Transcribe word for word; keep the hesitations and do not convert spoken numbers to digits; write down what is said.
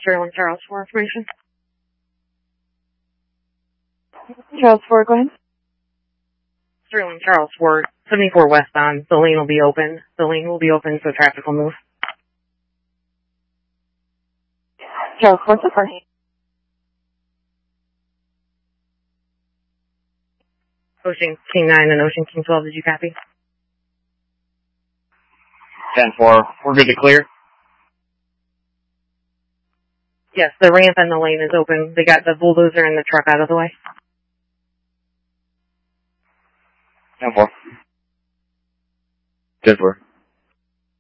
Sterling Charles for information. Charles four, go ahead. Sterling Charles for seventy-four westbound. The lane will be open. The lane will be open so traffic will move. Charles four, so far. Ocean King nine and Ocean King twelve, did you copy? ten four, we're good to clear. Yes, the ramp and the lane is open. They got the bulldozer and the truck out of the way. ten four. ten four.